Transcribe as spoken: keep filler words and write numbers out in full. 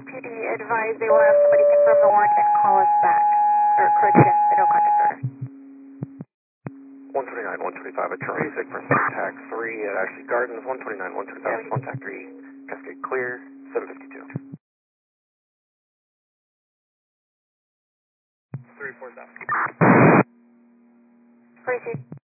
P D advise they will have somebody confirm the warrant and call us back. Or correction, the no contact order. one twenty-nine, one twenty-five at Charlie Sig for contact three at Ashley Gardens, one twenty-nine, one twenty-five, contact three, Cascade Clear, seven fifty-two. three four thousand. Proceed.